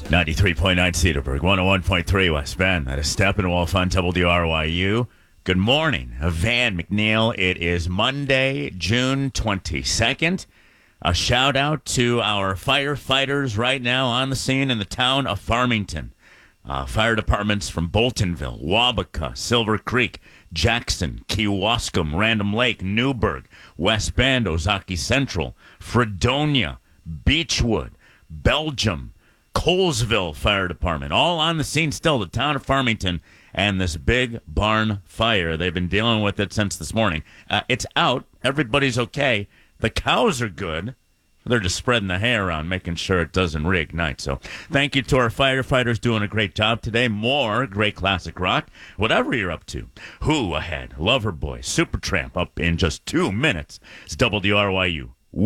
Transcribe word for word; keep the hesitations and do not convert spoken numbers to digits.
ninety-three point nine Cedarburg, one oh one point three West Bend. That is Steppenwolf on W R Y U. Good morning, Van McNeil. It is Monday, June twenty-second. A shout out to our firefighters right now on the scene in the town of Farmington. Uh, fire departments from Boltonville, Wabaca, Silver Creek, Jackson, Kewaskum, Random Lake, Newburgh, West Bend, Ozaki Central, Fredonia, Beechwood, Belgium, Colesville Fire Department, all on the scene still, the town of Farmington, and this big barn fire. They've been dealing with it since this morning. Uh, it's out. Everybody's okay. The cows are good. They're just spreading the hay around, making sure it doesn't reignite. So thank you to our firefighters doing a great job today. More great classic rock, whatever you're up to. Who ahead? Loverboy, Supertramp up in just two minutes. It's W R Y U.